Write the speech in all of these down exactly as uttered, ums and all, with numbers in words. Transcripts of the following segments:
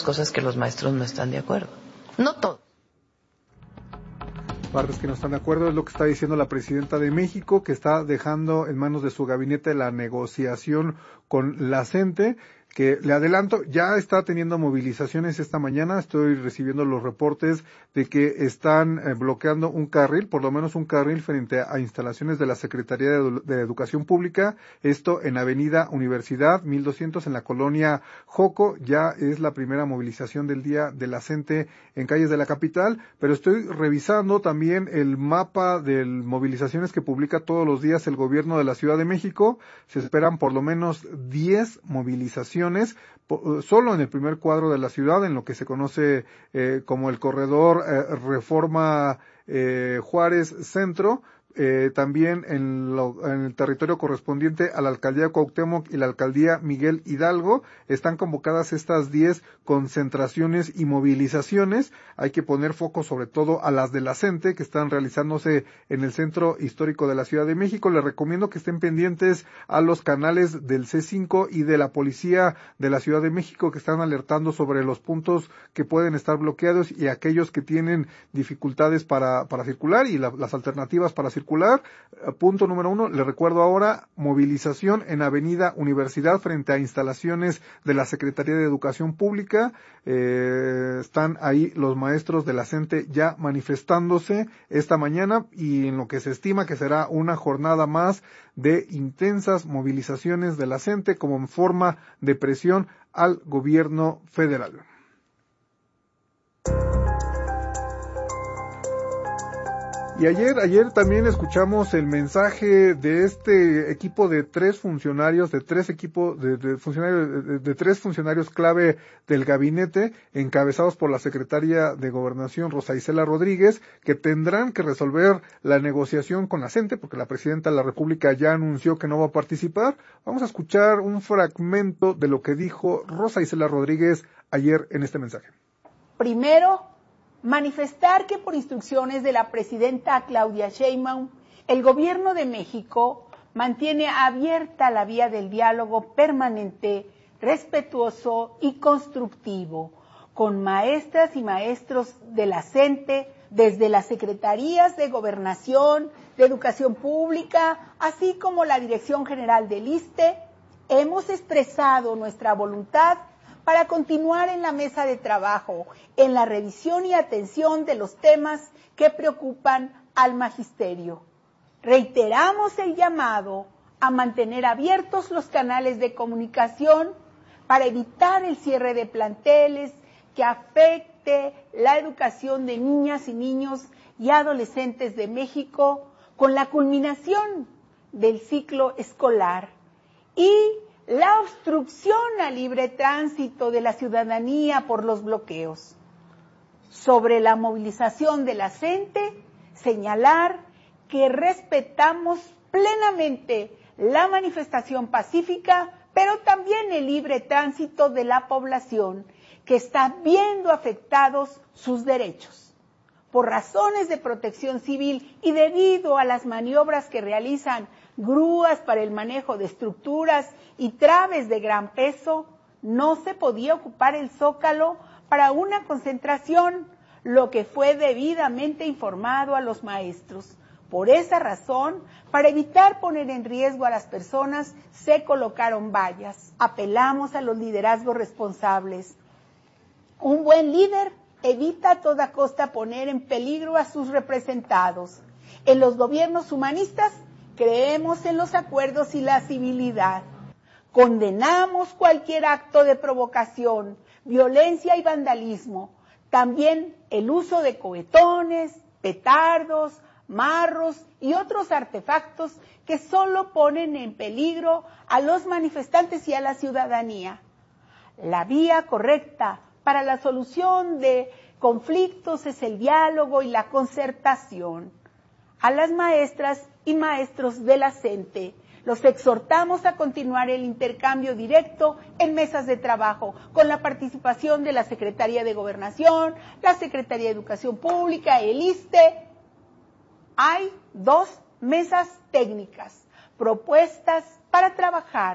cosas que los maestros no están de acuerdo. No todos. Partes que no están de acuerdo es lo que está diciendo la presidenta de México, que está dejando en manos de su gabinete la negociación con la CENTE, que le adelanto, ya está teniendo movilizaciones esta mañana. Estoy recibiendo los reportes de que están eh, bloqueando un carril, por lo menos un carril frente a, a instalaciones de la Secretaría de, de Educación Pública, esto en Avenida Universidad mil doscientos en la colonia Joco. Ya es la primera movilización del día de la CENTE en calles de la capital, pero estoy revisando también el mapa de movilizaciones que publica todos los días el gobierno de la Ciudad de México. Se esperan por lo menos diez movilizaciones solo en el primer cuadro de la ciudad, en lo que se conoce eh, como el corredor eh, Reforma eh, Juárez Centro. Eh, también en, lo, en el territorio correspondiente a la alcaldía de Cuauhtémoc y la alcaldía Miguel Hidalgo están convocadas estas diez concentraciones y movilizaciones. Hay que poner foco sobre todo a las de la CENTE, que están realizándose en el centro histórico de la Ciudad de México. Les recomiendo que estén pendientes a los canales del C cinco y de la Policía de la Ciudad de México, que están alertando sobre los puntos que pueden estar bloqueados y aquellos que tienen dificultades para, para circular y la, las alternativas para circular. Circular. Punto número uno, le recuerdo ahora, movilización en Avenida Universidad frente a instalaciones de la Secretaría de Educación Pública. Eh, están ahí los maestros de la CENTE ya manifestándose esta mañana, y en lo que se estima que será una jornada más de intensas movilizaciones de la CENTE como forma de presión al gobierno federal. Y ayer, ayer también escuchamos el mensaje de este equipo de tres funcionarios, de tres equipos, de, de funcionarios, de, de tres funcionarios clave del gabinete, encabezados por la secretaria de Gobernación, Rosa Isela Rodríguez, que tendrán que resolver la negociación con la CENTE, porque la presidenta de la República ya anunció que no va a participar. Vamos a escuchar un fragmento de lo que dijo Rosa Isela Rodríguez ayer en este mensaje. Primero, manifestar que por instrucciones de la presidenta Claudia Sheinbaum, el gobierno de México mantiene abierta la vía del diálogo permanente, respetuoso y constructivo con maestras y maestros de la CENTE, desde las secretarías de Gobernación, de Educación Pública, así como la Dirección General del ISSSTE. Hemos expresado nuestra voluntad para continuar en la mesa de trabajo, en la revisión y atención de los temas que preocupan al magisterio. Reiteramos el llamado a mantener abiertos los canales de comunicación para evitar el cierre de planteles que afecte la educación de niñas y niños y adolescentes de México con la culminación del ciclo escolar y la obstrucción al libre tránsito de la ciudadanía por los bloqueos. Sobre la movilización de la CENTE, señalar que respetamos plenamente la manifestación pacífica, pero también el libre tránsito de la población que está viendo afectados sus derechos. Por razones de protección civil y debido a las maniobras que realizan grúas para el manejo de estructuras y traves de gran peso, no se podía ocupar el Zócalo para una concentración, lo que fue debidamente informado a los maestros. Por esa razón, para evitar poner en riesgo a las personas, se colocaron vallas. Apelamos a los liderazgos responsables. Un buen líder evita a toda costa poner en peligro a sus representados. En los gobiernos humanistas, creemos en los acuerdos y la civilidad. Condenamos cualquier acto de provocación, violencia y vandalismo. También el uso de cohetones, petardos, marros y otros artefactos que solo ponen en peligro a los manifestantes y a la ciudadanía. La vía correcta para la solución de conflictos es el diálogo y la concertación. A las maestras y maestros de la CENTE, los exhortamos a continuar el intercambio directo en mesas de trabajo con la participación de la Secretaría de Gobernación, la Secretaría de Educación Pública, el ISSSTE. Hay dos mesas técnicas propuestas para trabajar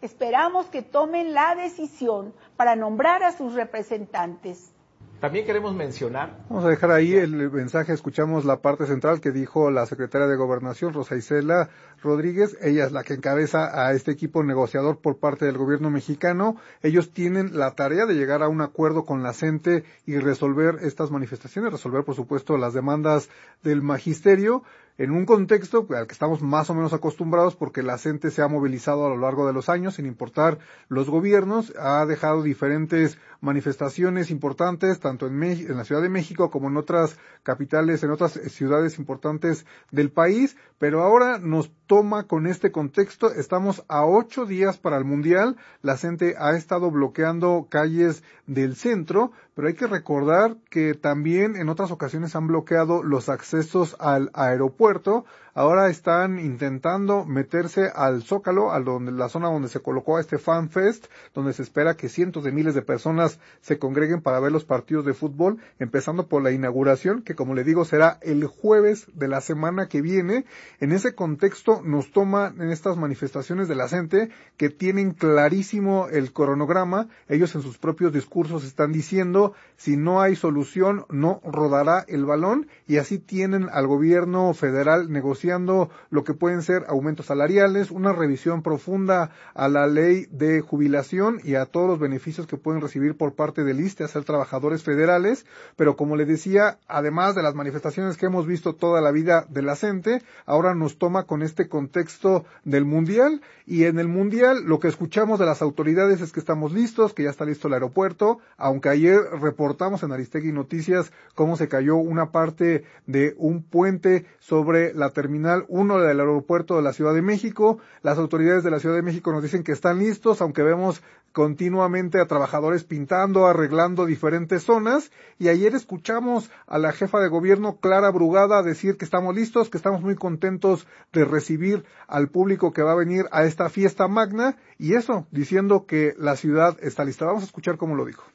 esperamos que tomen la decisión para nombrar a sus representantes. También queremos mencionar... Vamos a dejar ahí el mensaje, escuchamos la parte central que dijo la secretaria de Gobernación, Rosa Isela Rodríguez. Ella es la que encabeza a este equipo negociador por parte del gobierno mexicano. Ellos tienen la tarea de llegar a un acuerdo con la CENTE y resolver estas manifestaciones, resolver, por supuesto, las demandas del magisterio, en un contexto al que estamos más o menos acostumbrados porque la CENTE se ha movilizado a lo largo de los años, sin importar los gobiernos, ha dejado diferentes manifestaciones importantes, tanto en, Mex- en la Ciudad de México como en otras capitales, en otras ciudades importantes del país, pero ahora nos toma con este contexto. Estamos a ocho días para el Mundial, la CENTE ha estado bloqueando calles del centro, pero hay que recordar que también en otras ocasiones han bloqueado los accesos al aeropuerto. Ahora están intentando meterse al Zócalo, a donde, la zona donde se colocó a este Fan Fest, donde se espera que cientos de miles de personas se congreguen para ver los partidos de fútbol, empezando por la inauguración, que como le digo será el jueves de la semana que viene. En ese contexto nos toma en estas manifestaciones de la CENTE, que tienen clarísimo el cronograma. Ellos en sus propios discursos están diciendo, si no hay solución, no rodará el balón, y así tienen al gobierno federal negociando lo que pueden ser aumentos salariales, una revisión profunda a la ley de jubilación y a todos los beneficios que pueden recibir por parte del I S S S T E a ser trabajadores federales. Pero como le decía, además de las manifestaciones que hemos visto toda la vida de la CENTE, ahora nos toma con este contexto del Mundial, y en el Mundial lo que escuchamos de las autoridades es que estamos listos, que ya está listo el aeropuerto, aunque ayer reportamos en Aristegui Noticias cómo se cayó una parte de un puente sobre la terminal uno del aeropuerto de la Ciudad de México. Las autoridades de la Ciudad de México nos dicen que están listos, aunque vemos continuamente a trabajadores pintando, arreglando diferentes zonas, y ayer escuchamos a la jefa de gobierno, Clara Brugada, decir que estamos listos, que estamos muy contentos de recibir al público que va a venir a esta fiesta magna, y eso, diciendo que la ciudad está lista. Vamos a escuchar cómo lo dijo.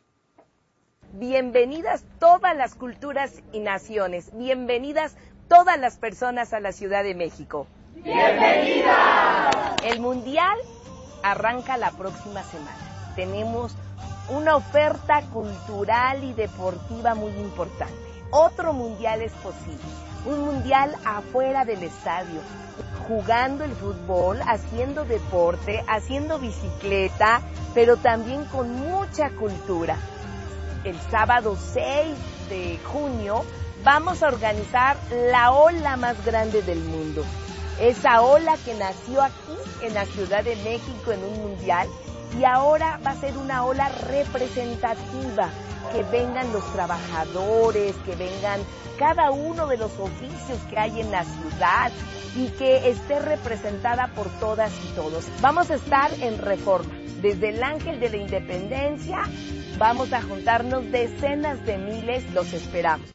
Bienvenidas todas las culturas y naciones, bienvenidas todas las personas a la Ciudad de México. ¡Bienvenidas! El Mundial arranca la próxima semana. Tenemos una oferta cultural y deportiva muy importante. Otro Mundial es posible, un Mundial afuera del estadio, jugando el fútbol, haciendo deporte, haciendo bicicleta, pero también con mucha cultura. El sábado seis de junio vamos a organizar la ola más grande del mundo. Esa ola que nació aquí en la Ciudad de México en un mundial, y ahora va a ser una ola representativa, que vengan los trabajadores, que vengan cada uno de los oficios que hay en la ciudad y que esté representada por todas y todos. Vamos a estar en Reforma, desde el Ángel de la Independencia, vamos a juntarnos decenas de miles, los esperamos.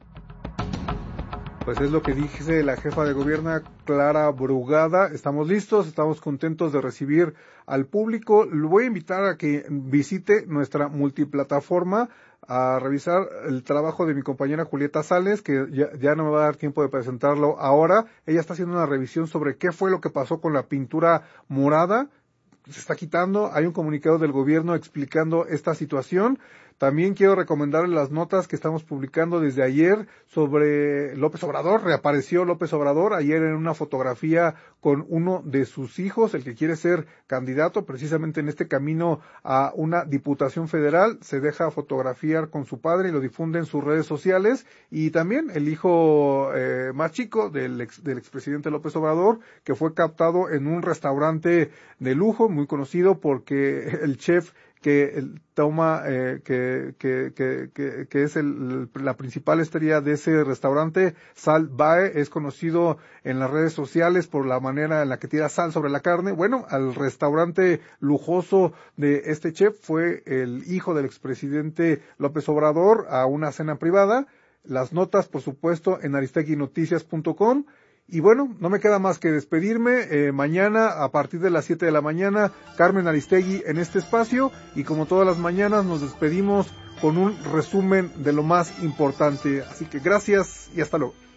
Pues es lo que dice la jefa de gobierno, Clara Brugada. Estamos listos, estamos contentos de recibir al público. Lo voy a invitar a que visite nuestra multiplataforma, a revisar el trabajo de mi compañera Julieta Sales, que ya, ya no me va a dar tiempo de presentarlo ahora. Ella está haciendo una revisión sobre qué fue lo que pasó con la pintura morada. Se está quitando, hay un comunicado del gobierno explicando esta situación. También quiero recomendarles las notas que estamos publicando desde ayer sobre López Obrador. Reapareció López Obrador ayer en una fotografía con uno de sus hijos, el que quiere ser candidato precisamente en este camino a una diputación federal. Se deja fotografiar con su padre y lo difunde en sus redes sociales. Y también el hijo eh, más chico del ex, del expresidente López Obrador, que fue captado en un restaurante de lujo muy conocido porque el chef que el, toma, eh, que, que, que, que, que es el, la principal estrella de ese restaurante, Sal Bae, es conocido en las redes sociales por la manera en la que tira sal sobre la carne. Bueno, al restaurante lujoso de este chef fue el hijo del expresidente López Obrador a una cena privada. Las notas, por supuesto, en aristegui noticias punto com. Y bueno, no me queda más que despedirme. Eh, mañana, a partir de las siete de la mañana, Carmen Aristegui en este espacio. Y como todas las mañanas, nos despedimos con un resumen de lo más importante. Así que gracias y hasta luego.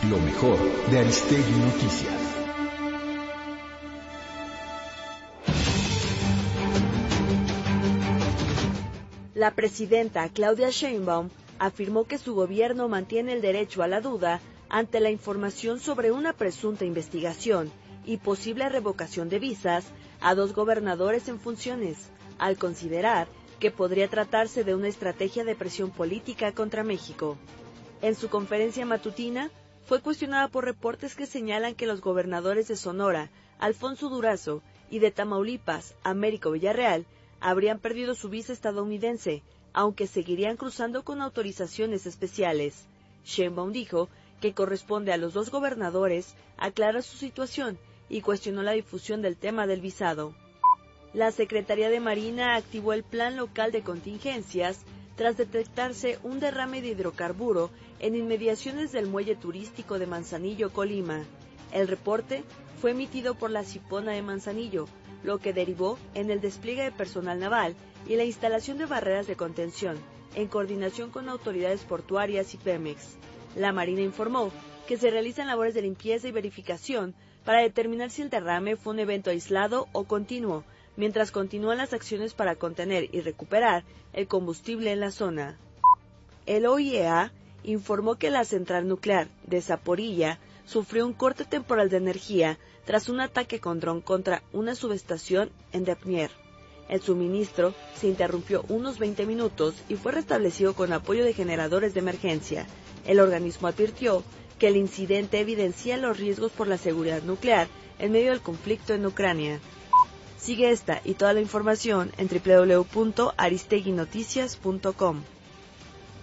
Lo mejor de Aristegui Noticias. La presidenta Claudia Sheinbaum afirmó que su gobierno mantiene el derecho a la duda ante la información sobre una presunta investigación y posible revocación de visas a dos gobernadores en funciones, al considerar que podría tratarse de una estrategia de presión política contra México. En su conferencia matutina, fue cuestionada por reportes que señalan que los gobernadores de Sonora, Alfonso Durazo, y de Tamaulipas, Américo Villarreal, habrían perdido su visa estadounidense, aunque seguirían cruzando con autorizaciones especiales. Sheinbaum dijo que corresponde a los dos gobernadores aclarar su situación y cuestionó la difusión del tema del visado. La Secretaría de Marina activó el Plan Local de Contingencias tras detectarse un derrame de hidrocarburo en inmediaciones del muelle turístico de Manzanillo, Colima. El reporte fue emitido por la Cipona de Manzanillo, lo que derivó en el despliegue de personal naval y la instalación de barreras de contención, en coordinación con autoridades portuarias y Pemex. La Marina informó que se realizan labores de limpieza y verificación para determinar si el derrame fue un evento aislado o continuo, mientras continúan las acciones para contener y recuperar el combustible en la zona. El O I E A informó que la central nuclear de Zaporilla sufrió un corte temporal de energía tras un ataque con dron contra una subestación en Depnier. El suministro se interrumpió unos veinte minutos y fue restablecido con apoyo de generadores de emergencia. El organismo advirtió que el incidente evidencia los riesgos por la seguridad nuclear en medio del conflicto en Ucrania. Sigue esta y toda la información en doble u doble u doble u punto aristegui noticias punto com.